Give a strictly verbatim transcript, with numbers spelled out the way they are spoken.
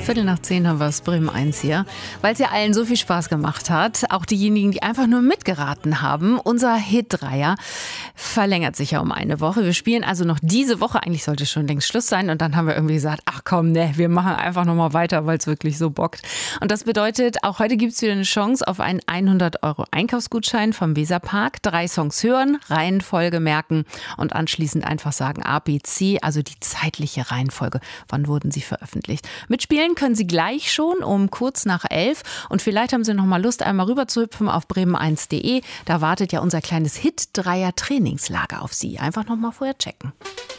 Viertel nach zehn haben wir es, Bremen eins hier. Weil es ja allen so viel Spaß gemacht hat, auch diejenigen, die einfach nur mitgeraten haben. Unser Hit-Dreier verlängert sich ja um eine Woche. Wir spielen also noch diese Woche. Eigentlich sollte schon längst Schluss sein. Und dann haben wir irgendwie gesagt, ach komm, ne, wir machen einfach nochmal weiter, weil es wirklich so bockt. Und das bedeutet, auch heute gibt es wieder eine Chance auf einen hundert Euro Einkaufsgutschein vom Weserpark. Drei Songs hören, Reihenfolge merken und anschließend einfach sagen A, B, C, also die zeitliche Reihenfolge. Wann wurden sie veröffentlicht? Mitspielen können Sie gleich schon um kurz nach elf. Und vielleicht haben Sie noch mal Lust, einmal rüber zu hüpfen auf bremen eins punkt de. Da wartet ja unser kleines Hit-Dreier-Trainingslager auf Sie. Einfach noch mal vorher checken.